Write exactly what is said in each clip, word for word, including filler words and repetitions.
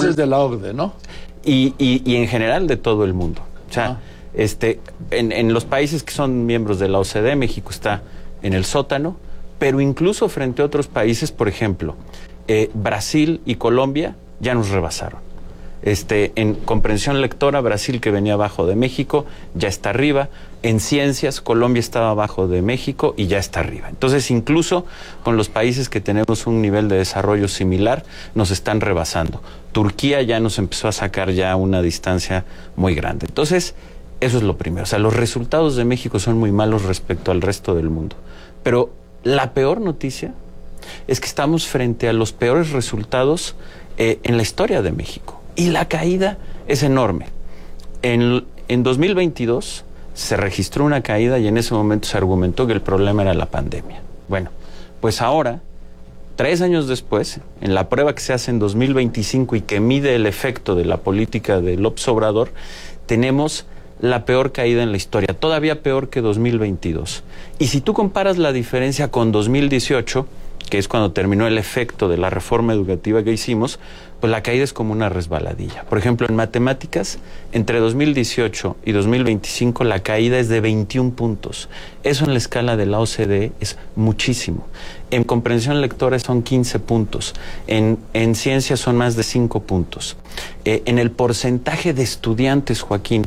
Ese es de la O C D E, ¿no? Y, y, y en general de todo el mundo. O sea, Ah. este, en, en los países que son miembros de la O C D E, México está en el sótano, pero incluso frente a otros países, por ejemplo, eh, Brasil y Colombia ya nos rebasaron. Este, en comprensión lectora, Brasil, que venía abajo de México, ya está arriba. En ciencias, Colombia estaba abajo de México y ya está arriba. Entonces, incluso con los países que tenemos un nivel de desarrollo similar, nos están rebasando. Turquía ya nos empezó a sacar ya una distancia muy grande. Entonces, eso es lo primero. O sea, los resultados de México son muy malos respecto al resto del mundo. Pero la peor noticia es que estamos frente a los peores resultados eh, en la historia de México. Y la caída es enorme. En, en dos mil veintidós se registró una caída y en ese momento se argumentó que el problema era la pandemia. Bueno, pues ahora, tres años después, en la prueba que se hace en dos mil veinticinco y que mide el efecto de la política de López Obrador, tenemos la peor caída en la historia, todavía peor que dos mil veintidós. Y si tú comparas la diferencia con dos mil dieciocho, que es cuando terminó el efecto de la reforma educativa que hicimos, pues la caída es como una resbaladilla. Por ejemplo, en matemáticas, entre dos mil dieciocho y dos mil veinticinco la caída es de veintiún puntos. Eso en la escala de la O C D E es muchísimo. En comprensión lectora son quince puntos. En, en ciencias son más de cinco puntos. Eh, en el porcentaje de estudiantes, Joaquín,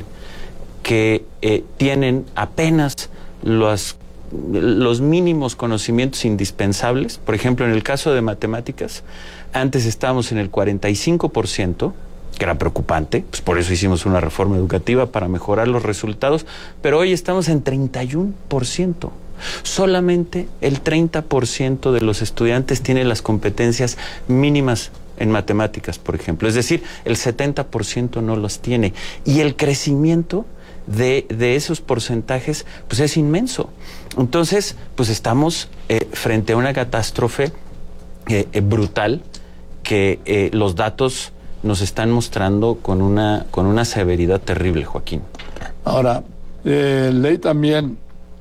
que eh, tienen apenas los los mínimos conocimientos indispensables. Por ejemplo, en el caso de matemáticas, antes estábamos en el cuarenta y cinco por ciento, que era preocupante, pues por eso hicimos una reforma educativa para mejorar los resultados, pero hoy estamos en treinta y uno por ciento. Solamente el treinta por ciento de los estudiantes tienen las competencias mínimas en matemáticas, por ejemplo. Es decir, el setenta por ciento no los tiene. Y el crecimiento de, de esos porcentajes pues es inmenso. Entonces, pues estamos eh, frente a una catástrofe eh, eh, brutal que eh, los datos nos están mostrando con una, con una severidad terrible, Joaquín. Ahora, eh, leí también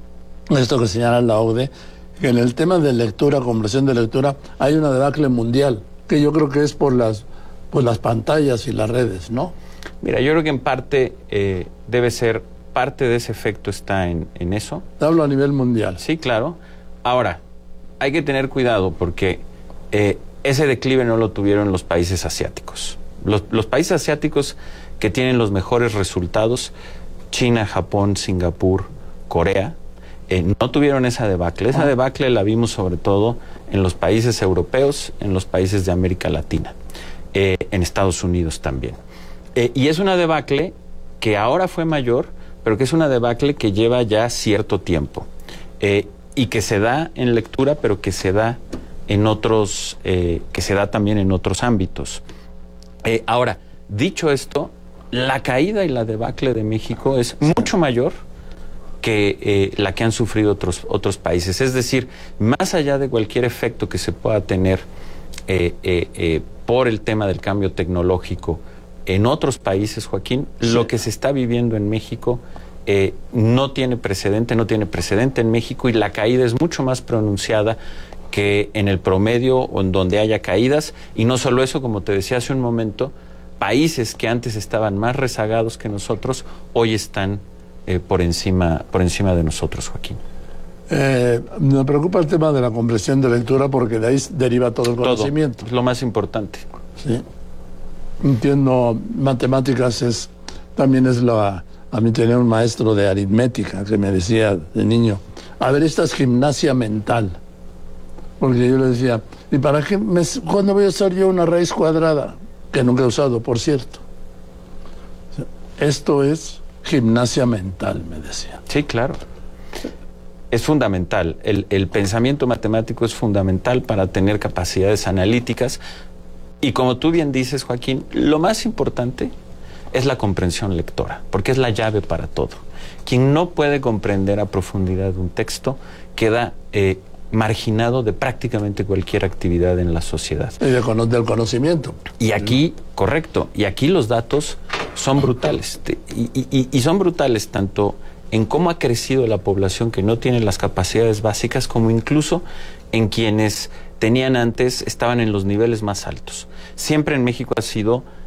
esto que señala la O C D E, que en el tema de lectura, comprensión de lectura, hay una debacle mundial, que yo creo que es por las, por las pantallas y las redes, ¿no? Mira, yo creo que en parte eh, debe ser, parte de ese efecto está en, en eso. Hablo a nivel mundial. Sí, claro. Ahora, hay que tener cuidado porque eh, ese declive no lo tuvieron los países asiáticos. Los, los países asiáticos que tienen los mejores resultados, China, Japón, Singapur, Corea, eh, no tuvieron esa debacle. Esa debacle la vimos sobre todo en los países europeos, en los países de América Latina, eh, en Estados Unidos también. Eh, y es una debacle que ahora fue mayor, pero que es una debacle que lleva ya cierto tiempo. Eh, y que se da en lectura, pero que se da en otros, eh, que se da también en otros ámbitos. Eh, ahora, dicho esto, la caída y la debacle de México es mucho mayor que eh, la que han sufrido otros, otros países. Es decir, más allá de cualquier efecto que se pueda tener eh, eh, eh, por el tema del cambio tecnológico en otros países, Joaquín, sí, lo que se está viviendo en México eh, no tiene precedente, no tiene precedente en México, y la caída es mucho más pronunciada que en el promedio o en donde haya caídas. Y no solo eso, como te decía hace un momento, países que antes estaban más rezagados que nosotros, hoy están eh, por encima, por encima de nosotros, Joaquín. Eh, me preocupa el tema de la comprensión de lectura porque de ahí deriva todo el conocimiento. Todo, es lo más importante. Sí. Entiendo, matemáticas es también es la... A mí tenía un maestro de aritmética que me decía de niño, a ver, esta es gimnasia mental. Porque yo le decía, ¿y para qué? Me, ¿Cuándo voy a usar yo una raíz cuadrada? Que nunca he usado, por cierto. Esto es gimnasia mental, me decía. Sí, claro. Es fundamental. El, el pensamiento matemático es fundamental para tener capacidades analíticas. Y como tú bien dices, Joaquín, lo más importante es la comprensión lectora, porque es la llave para todo. Quien no puede comprender a profundidad un texto queda eh, marginado de prácticamente cualquier actividad en la sociedad. Y de, del conocimiento. Y aquí, correcto, y aquí los datos son brutales. Y, y, y son brutales tanto en cómo ha crecido la población que no tiene las capacidades básicas, como incluso en quienes tenían antes, estaban en los niveles más altos. Siempre en México ha sido